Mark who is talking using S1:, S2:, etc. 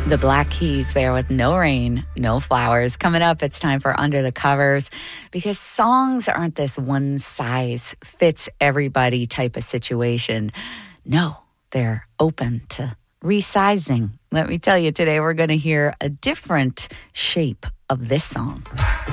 S1: The Black Keys there with No Rain, No Flowers. Coming up, it's time for Under the Covers, because songs aren't this one size fits everybody type of situation. No, they're open to resizing. Let me tell you, today we're going to hear a different shape of this song.